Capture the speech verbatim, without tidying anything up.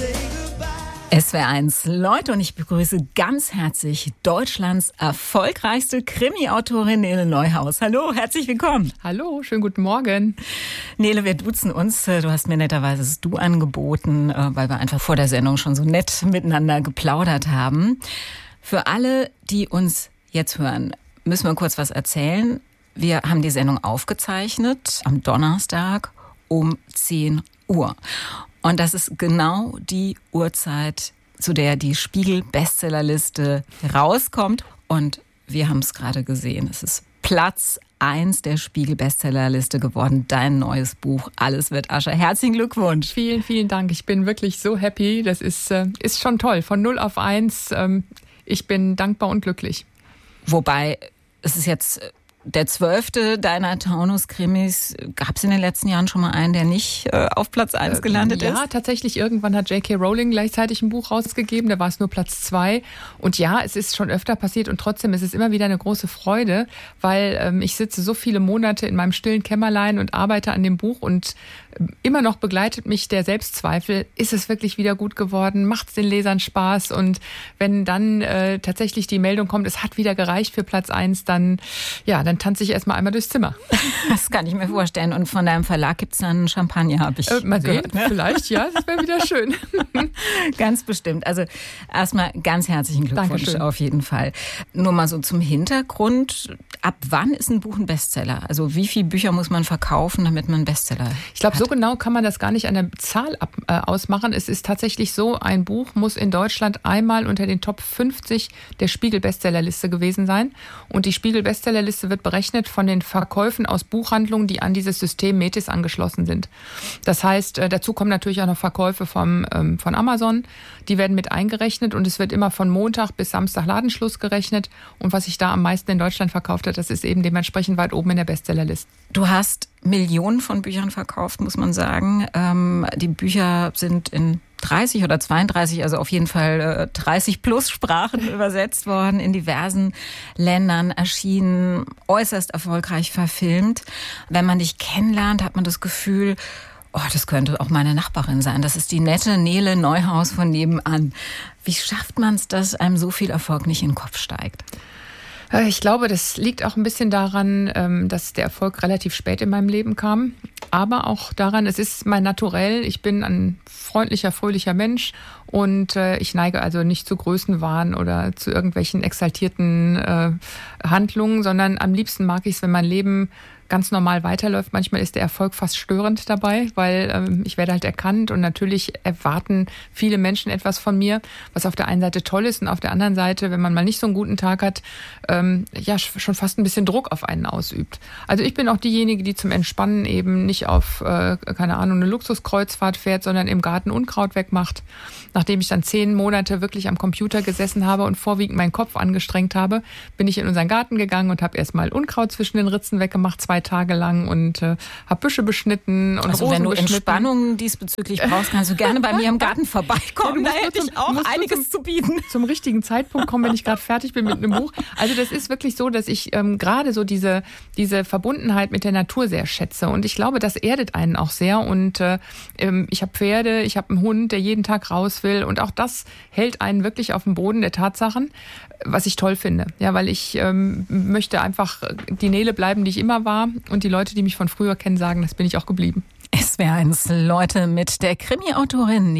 S W R eins, Leute, und ich begrüße ganz herzlich Deutschlands erfolgreichste Krimi-Autorin Nele Neuhaus. Hallo, herzlich willkommen. Hallo, schönen guten Morgen. Nele, wir duzen uns. Du hast mir netterweise das Du angeboten, weil wir einfach vor der Sendung schon so nett miteinander geplaudert haben. Für alle, die uns jetzt hören, müssen wir kurz was erzählen. Wir haben die Sendung aufgezeichnet am Donnerstag um zehn Uhr. Und das ist genau die Uhrzeit, zu der die Spiegel-Bestsellerliste rauskommt. Und wir haben es gerade gesehen. Es ist Platz eins der Spiegel-Bestsellerliste geworden. Dein neues Buch, Alles wird Asche. Herzlichen Glückwunsch. Vielen, vielen Dank. Ich bin wirklich so happy. Das ist, äh, ist schon toll. Von null auf eins. Ähm, ich bin dankbar und glücklich. Wobei, es ist jetzt der zwölfte deiner Taunus-Krimis. Gab es in den letzten Jahren schon mal einen, der nicht äh, auf Platz eins gelandet ja, ist? Ja, tatsächlich. Irgendwann hat J K. Rowling gleichzeitig ein Buch rausgegeben. Da war es nur Platz zwei. Und ja, es ist schon öfter passiert. Und trotzdem ist es immer wieder eine große Freude, weil ähm, ich sitze so viele Monate in meinem stillen Kämmerlein und arbeite an dem Buch. Und äh, immer noch begleitet mich der Selbstzweifel. Ist es wirklich wieder gut geworden? Macht es den Lesern Spaß? Und wenn dann äh, tatsächlich die Meldung kommt, es hat wieder gereicht für Platz eins, dann, ja, dann Dann tanze ich erstmal einmal durchs Zimmer. Das kann ich mir vorstellen. Und von deinem Verlag gibt es dann Champagner, habe ich äh, mal gehört. Sehen, ne? Vielleicht, ja, das wäre wieder schön. Ganz bestimmt. Also erstmal ganz herzlichen Glückwunsch. Dankeschön. Auf jeden Fall. Nur mal so zum Hintergrund. Ab wann ist ein Buch ein Bestseller? Also wie viele Bücher muss man verkaufen, damit man einen Bestseller hat? Ich glaube, so genau kann man das gar nicht an der Zahl ab, äh, ausmachen. Es ist tatsächlich so, ein Buch muss in Deutschland einmal unter den Top fünfzig der Spiegel-Bestsellerliste gewesen sein. Und die Spiegel-Bestsellerliste wird berechnet von den Verkäufen aus Buchhandlungen, die an dieses System Metis angeschlossen sind. Das heißt, äh, dazu kommen natürlich auch noch Verkäufe vom, ähm, von Amazon. Die werden mit eingerechnet und es wird immer von Montag bis Samstag Ladenschluss gerechnet. Und was sich da am meisten in Deutschland verkauft hat, das ist eben dementsprechend weit oben in der Bestsellerliste. Du hast Millionen von Büchern verkauft, muss man sagen. Ähm, die Bücher sind in dreißig oder zweiunddreißig, also auf jeden Fall äh, dreißig plus Sprachen übersetzt worden, in diversen Ländern erschienen, äußerst erfolgreich verfilmt. Wenn man dich kennenlernt, hat man das Gefühl, oh, das könnte auch meine Nachbarin sein. Das ist die nette Nele Neuhaus von nebenan. Wie schafft man es, dass einem so viel Erfolg nicht in den Kopf steigt? Ich glaube, das liegt auch ein bisschen daran, dass der Erfolg relativ spät in meinem Leben kam. Aber auch daran, es ist mein Naturell. Ich bin ein freundlicher, fröhlicher Mensch und ich neige also nicht zu Größenwahn oder zu irgendwelchen exaltierten Handlungen, sondern am liebsten mag ich es, wenn mein Leben ganz normal weiterläuft. Manchmal ist der Erfolg fast störend dabei, weil ähm, ich werde halt erkannt und natürlich erwarten viele Menschen etwas von mir, was auf der einen Seite toll ist und auf der anderen Seite, wenn man mal nicht so einen guten Tag hat, ähm, ja schon fast ein bisschen Druck auf einen ausübt. Also ich bin auch diejenige, die zum Entspannen eben nicht auf, äh, keine Ahnung, eine Luxuskreuzfahrt fährt, sondern im Garten Unkraut wegmacht. Nachdem ich dann zehn Monate wirklich am Computer gesessen habe und vorwiegend meinen Kopf angestrengt habe, bin ich in unseren Garten gegangen und habe erstmal Unkraut zwischen den Ritzen weggemacht, zwei Tage lang und äh, habe Büsche beschnitten und also Rosen wenn du beschnitten. Entspannung diesbezüglich brauchst, kannst du gerne bei mir im Garten vorbeikommen. Ja, da hätte zum, ich auch einiges zum, zu bieten. Zum richtigen Zeitpunkt kommen, wenn ich gerade fertig bin mit einem Buch. Also das ist wirklich so, dass ich ähm, gerade so diese diese Verbundenheit mit der Natur sehr schätze und ich glaube, das erdet einen auch sehr und äh, ich habe Pferde, ich habe einen Hund, der jeden Tag raus will und auch das hält einen wirklich auf dem Boden der Tatsachen, was ich toll finde. Ja, weil ich ähm, möchte einfach die Nele bleiben, die ich immer war und die Leute, die mich von früher kennen, sagen, das bin ich auch geblieben. S W R eins, Leute, mit der Krimi-Autorin